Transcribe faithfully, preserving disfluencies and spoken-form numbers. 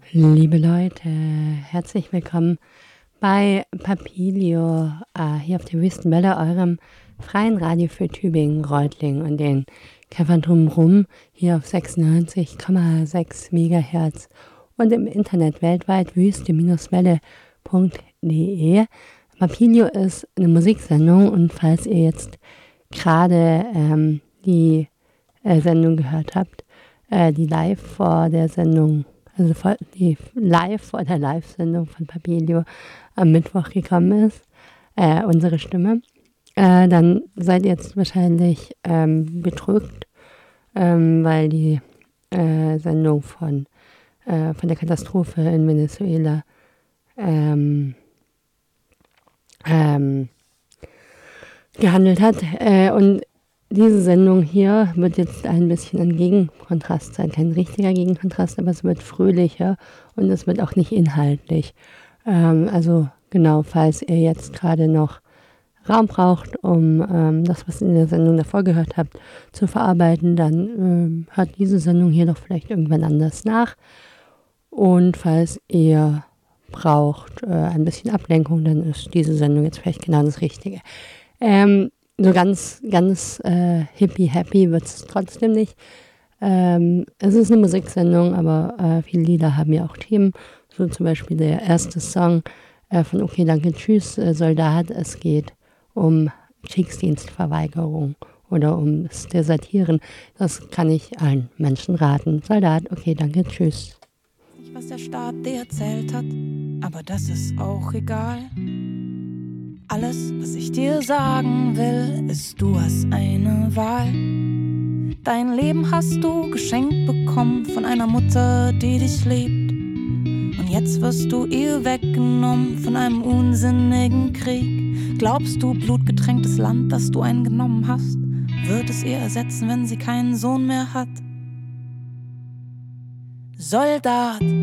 Liebe Leute, herzlich willkommen bei Papilio, äh, hier auf der Wüstenwelle, eurem freien Radio für Tübingen, Reutlingen und den Käffern drumherum, hier auf sechsundneunzig Komma sechs Megahertz und im Internet weltweit wüste-welle punkt de. Papilio ist eine Musiksendung, und falls ihr jetzt gerade ähm, die äh, Sendung gehört habt, äh, die live vor der Sendung, also vor, die live vor der Live-Sendung von Papilio am Mittwoch gekommen ist, äh, unsere Stimme, äh, dann seid ihr jetzt wahrscheinlich ähm, betrügt, ähm, weil die äh, Sendung von, äh, von der Katastrophe in Venezuela ähm, ähm, gehandelt hat. Äh, und diese Sendung hier wird jetzt ein bisschen ein Gegenkontrast sein. Kein richtiger Gegenkontrast, aber es wird fröhlicher und es wird auch nicht inhaltlich. Ähm, also genau, falls ihr jetzt gerade noch Raum braucht, um ähm, das, was ihr in der Sendung davor gehört habt, zu verarbeiten, dann ähm, hört diese Sendung hier doch vielleicht irgendwann anders nach. Und falls ihr braucht äh, ein bisschen Ablenkung, dann ist diese Sendung jetzt vielleicht genau das Richtige. Ähm, so ganz, ganz äh, hippie-happy wird es trotzdem nicht. Ähm, es ist eine Musiksendung, aber äh, viele Lieder haben ja auch Themen. So zum Beispiel der erste Song äh, von Okay, danke, tschüss, äh, Soldat. Es geht um Kriegsdienstverweigerung oder um das Desertieren. Das kann ich allen Menschen raten. Soldat, okay, danke, tschüss. Nicht, was der Staat dir erzählt hat, aber das ist auch egal. Alles, was ich dir sagen will, ist, du hast eine Wahl. Dein Leben hast du geschenkt bekommen von einer Mutter, die dich liebt. Und jetzt wirst du ihr weggenommen von einem unsinnigen Krieg. Glaubst du, blutgetränktes Land, das du eingenommen hast, wird es ihr ersetzen, wenn sie keinen Sohn mehr hat? Soldat,